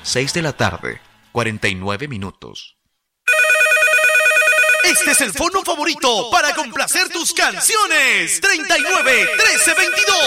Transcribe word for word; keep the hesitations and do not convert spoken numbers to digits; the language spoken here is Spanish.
seis de la tarde, cuarenta y nueve minutos. Este es el fono favorito para complacer tus canciones. treinta y nueve, trece, veintidós.